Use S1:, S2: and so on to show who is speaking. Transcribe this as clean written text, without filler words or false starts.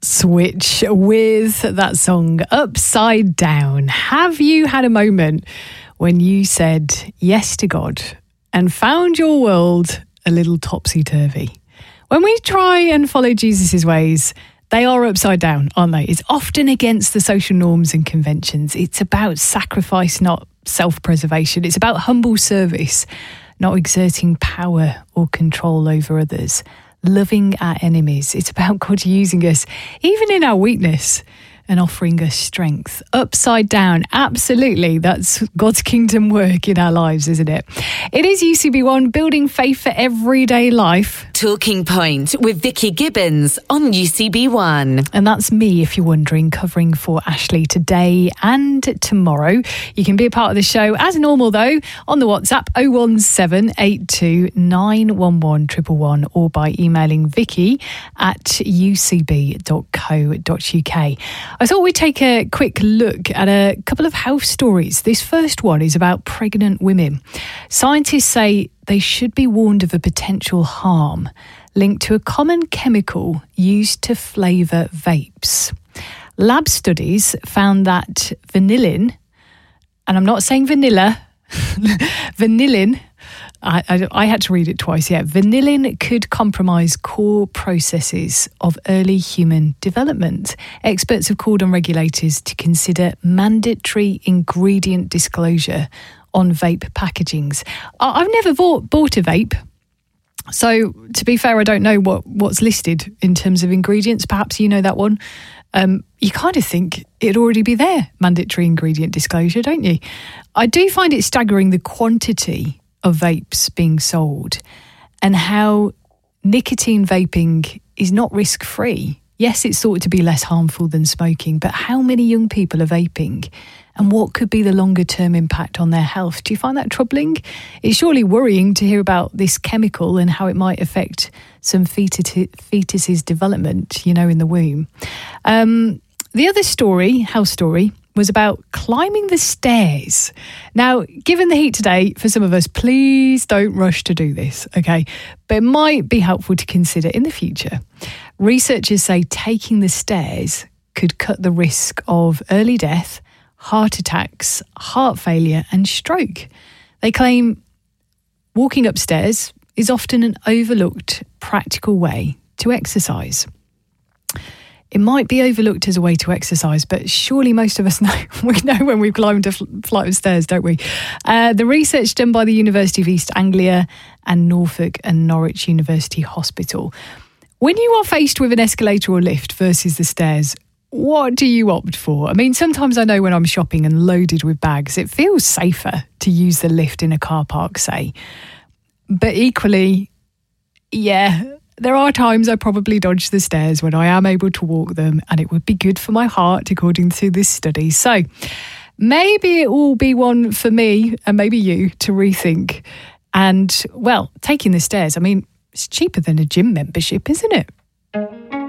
S1: Switch with that song Upside Down. Have you had a moment when you said yes to God and found your world a little topsy-turvy? When we try and follow Jesus' ways, they are upside down, aren't they? It's often against the social norms and conventions. It's about sacrifice, not self-preservation. It's about humble service, not exerting power or control over others. Loving our enemies. It's about God using us, even in our weakness, and offering us strength. Upside down, absolutely. That's God's kingdom work in our lives, isn't it? It is UCB1, building faith for everyday life.
S2: Talking Point with Vicky Gibbons on UCB1.
S1: And that's me, if you're wondering, covering for Ashley today and tomorrow. You can be a part of the show as normal, though, on the WhatsApp 01782 911 111 or by emailing vicky@ucb.co.uk. I thought we'd take a quick look at a couple of health stories. This first one is about pregnant women. Scientists say they should be warned of a potential harm linked to a common chemical used to flavour vapes. Lab studies found that vanillin, and I'm not saying vanilla, vanillin, I had to read it twice, vanillin could compromise core processes of early human development. Experts have called on regulators to consider mandatory ingredient disclosure on vape packagings. I've never bought a vape, so to be fair, I don't know what's listed in terms of ingredients. Perhaps you know that one. You kind of think it'd already be there, mandatory ingredient disclosure, don't you? I do find it staggering, the quantity of vapes being sold and how nicotine vaping is not risk-free. Yes, it's thought to be less harmful than smoking, but how many young people are vaping and what could be the longer-term impact on their health? Do you find that troubling? It's surely worrying to hear about this chemical and how it might affect some fetus's development, in the womb. The other story, health story, was about climbing the stairs. Now, given the heat today, for some of us, please don't rush to do this, okay? But it might be helpful to consider in the future. Researchers say taking the stairs could cut the risk of early death, heart attacks, heart failure, and stroke. They claim walking upstairs is often an overlooked practical way to exercise. It might be overlooked as a way to exercise, but surely most of us know. We know when we've climbed a flight of stairs, don't we? The research done by the University of East Anglia and Norfolk and Norwich University Hospital. When you are faced with an escalator or lift versus the stairs, what do you opt for? I mean, sometimes I know when I'm shopping and loaded with bags, it feels safer to use the lift in a car park, say. But equally, there are times I probably dodge the stairs when I am able to walk them, and it would be good for my heart, according to this study. So maybe it will be one for me and maybe you to rethink. And, well, taking the stairs, I mean, it's cheaper than a gym membership, isn't it?